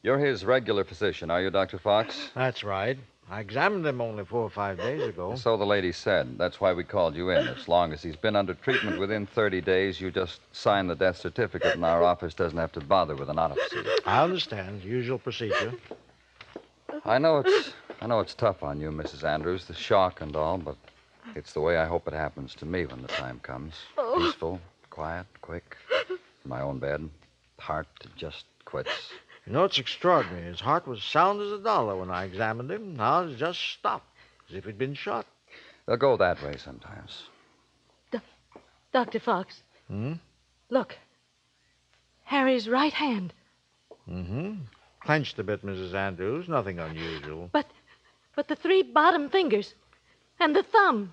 You're his regular physician, are you, Dr. Fox? That's right. I examined him only 4 or 5 days ago. So the lady said. That's why we called you in. As long as he's been under treatment within 30 days, you just sign the death certificate, and our office doesn't have to bother with an autopsy. I understand. Usual procedure. I know it's tough on you, Mrs. Andrews, the shock and all, but it's the way I hope it happens to me when the time comes. Peaceful, quiet, quick, in my own bed. Heart just quits. You know, it's extraordinary. His heart was sound as a dollar when I examined him. Now it's just stopped, as if he'd been shot. They'll go that way sometimes. Dr. Fox. Look. Harry's right hand. Clenched a bit, Mrs. Andrews. Nothing unusual. But the 3 bottom fingers. And the thumb.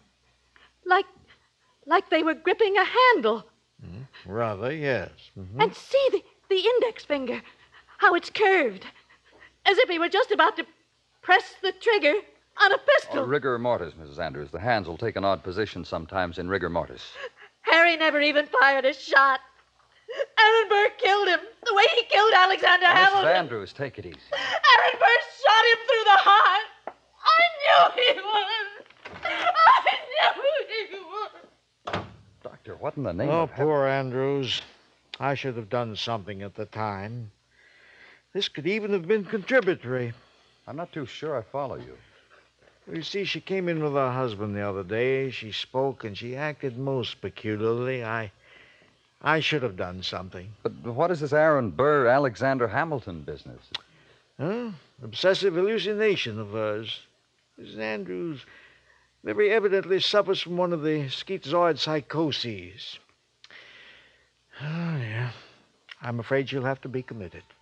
Like they were gripping a handle. Rather, yes. And see the index finger. How it's curved. As if he were just about to press the trigger on a pistol. Rigor mortis, Mrs. Andrews. The hands will take an odd position sometimes in rigor mortis. Harry never even fired a shot. Aaron Burr killed him the way he killed Alexander Hamilton. Mrs. Andrews, take it easy. Aaron Burr shot him through the heart. I knew he would. I knew he would. Doctor, what in the name Oh, of heaven? poor Andrews. I should have done something at the time. This could even have been contributory. I'm not too sure I follow you. You see, she came in with her husband the other day. She spoke, and she acted most peculiarly. I should have done something. But what is this Aaron Burr, Alexander Hamilton business? Huh? Obsessive hallucination of hers. Mrs. Andrews very evidently suffers from one of the schizoid psychoses. Oh, yeah. I'm afraid she'll have to be committed.